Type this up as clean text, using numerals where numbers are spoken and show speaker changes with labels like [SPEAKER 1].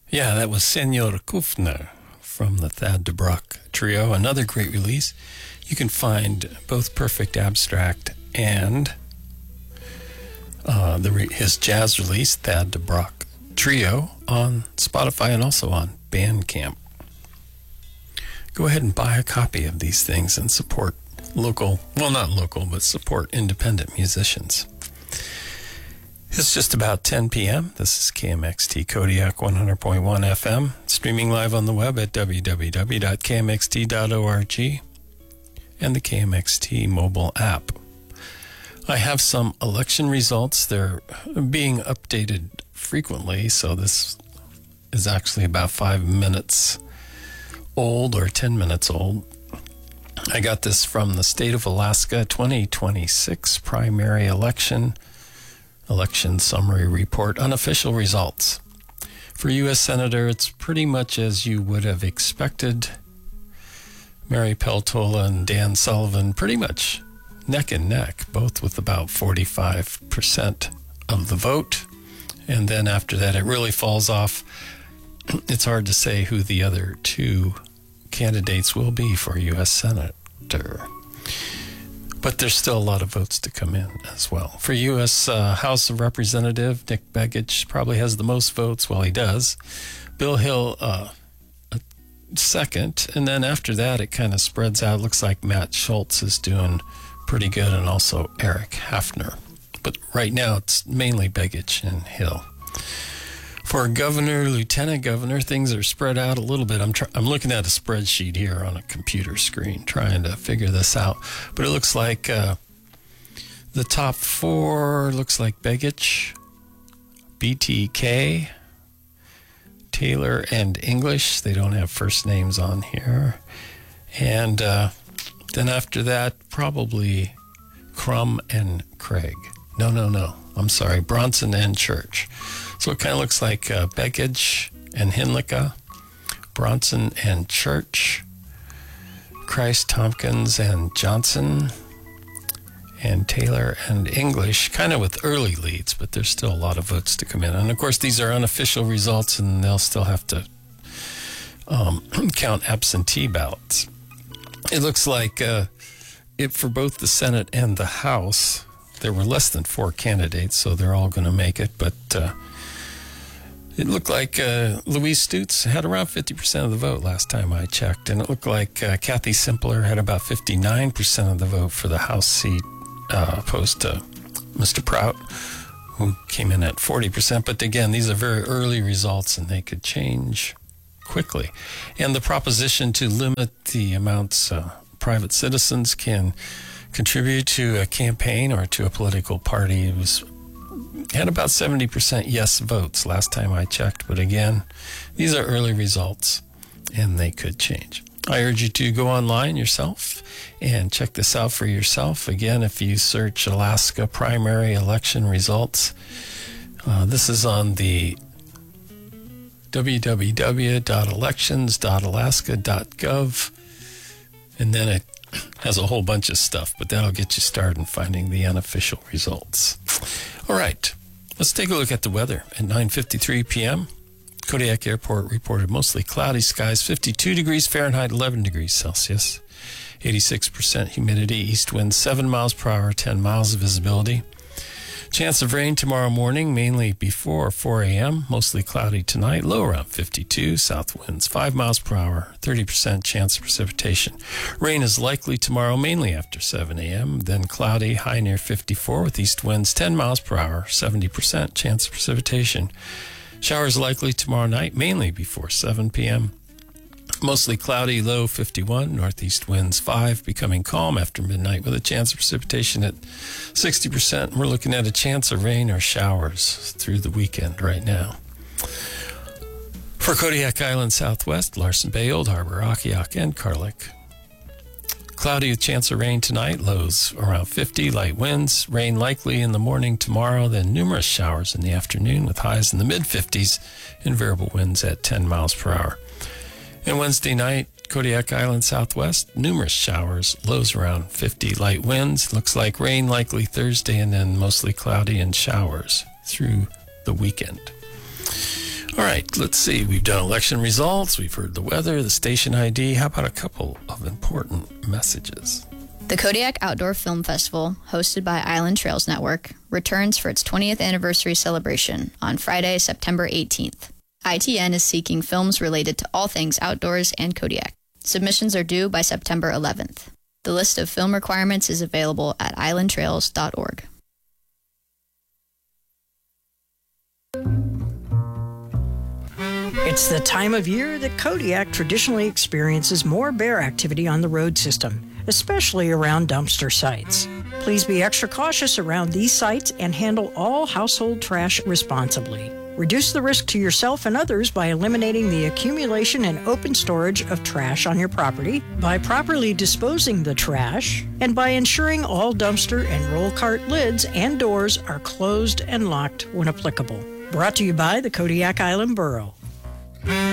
[SPEAKER 1] Yeah, that was Senor Kufner from the Thad DeBrock Trio. Another great release. You can find both Perfect Abstract and his jazz release, Thad DeBrock Trio, on Spotify and also on Bandcamp. Go ahead and buy a copy of these things and support local, well, not local, but support independent musicians. It's just about 10 p.m. This is KMXT Kodiak 100.1 FM, streaming live on the web at www.kmxt.org and the KMXT mobile app. I have some election results. They're being updated frequently, so this is actually about 5 minutes old or 10 minutes old. I got this from the state of Alaska 2026 primary election summary report, unofficial results. For U.S. Senator, it's pretty much as you would have expected. Mary Peltola and Dan Sullivan pretty much neck and neck, both with about 45% of the vote. And then after that, it really falls off. It's hard to say who the other two candidates will be for U.S. Senator. But there's still a lot of votes to come in as well. For U.S. House of Representative, Nick Begich probably has the most votes. Well, he does. Bill Hill, second. And then after that, it kind of spreads out. It looks like Matt Schultz is doing pretty good, and also Eric Hafner. But right now, it's mainly Begich and Hill. For governor, lieutenant governor, things are spread out a little bit. I'm looking at a spreadsheet here on a computer screen trying to figure this out. But it looks like the top four looks like Begich, BTK, Taylor, and English. They don't have first names on here. And then after that, probably Crum and Craig. No. I'm sorry, Bronson and Church. So it kind of looks like Begich and Hinlicka, Bronson and Church, Christ, Tompkins and Johnson, and Taylor and English, kind of with early leads, but there's still a lot of votes to come in. And of course, these are unofficial results, and they'll still have to count absentee ballots. It looks like for both the Senate and the House, there were less than 4 candidates, so they're all going to make it, but it looked like Louise Stutz had around 50% of the vote last time I checked, and it looked like Kathy Simpler had about 59% of the vote for the House seat, opposed to Mr. Prout, who came in at 40%. But again, these are very early results, and they could change quickly. And the proposition to limit the amounts private citizens can contribute to a campaign or to a political party had about 70% yes votes last time I checked. But again, these are early results, and they could change. I urge you to go online yourself and check this out for yourself. Again, if you search Alaska primary election results, this is on the www.elections.alaska.gov, and then it has a whole bunch of stuff, but that'll get you started in finding the unofficial results. All right, let's take a look at the weather. At 9:53 p.m., Kodiak Airport reported mostly cloudy skies, 52 degrees Fahrenheit, 11 degrees Celsius, 86% humidity, east wind 7 miles per hour, 10 miles of visibility. Chance of rain tomorrow morning, mainly before 4 a.m., mostly cloudy tonight, low around 52, south winds 5 miles per hour, 30% chance of precipitation. Rain is likely tomorrow, mainly after 7 a.m., then cloudy, high near 54, with east winds 10 miles per hour, 70% chance of precipitation. Showers likely tomorrow night, mainly before 7 p.m., mostly cloudy, low 51, northeast winds 5, becoming calm after midnight with a chance of precipitation at 60%. We're looking at a chance of rain or showers through the weekend right now. For Kodiak Island Southwest, Larsen Bay, Old Harbor, Akiak, and Karlik, cloudy with chance of rain tonight, lows around 50, light winds, rain likely in the morning tomorrow, then numerous showers in the afternoon with highs in the mid-50s and variable winds at 10 miles per hour. And Wednesday night, Kodiak Island Southwest, numerous showers, lows around 50, light winds. Looks like rain likely Thursday, and then mostly cloudy and showers through the weekend. All right, let's see. We've done election results. We've heard the weather, the station ID. How about a couple of important messages?
[SPEAKER 2] The Kodiak Outdoor Film Festival, hosted by Island Trails Network, returns for its 20th anniversary celebration on Friday, September 18th. ITN is seeking films related to all things outdoors and Kodiak. Submissions are due by September 11th. The list of film requirements is available at islandtrails.org.
[SPEAKER 3] It's the time of year that Kodiak traditionally experiences more bear activity on the road system, especially around dumpster sites. Please be extra cautious around these sites and handle all household trash responsibly. Reduce the risk to yourself and others by eliminating the accumulation and open storage of trash on your property, by properly disposing the trash, and by ensuring all dumpster and roll cart lids and doors are closed and locked when applicable. Brought to you by the Kodiak Island Borough.